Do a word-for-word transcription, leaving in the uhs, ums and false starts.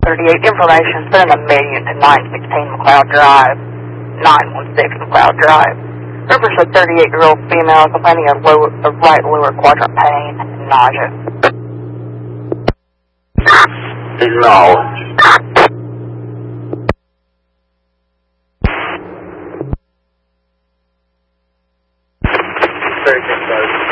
thirty-eight, information, send a million to nine sixteen McLeod Drive, nine one six McLeod Drive. Reference a thirty-eight-year-old female complaining of, lower, of right lower quadrant pain and nausea. Acknowledge. Very good,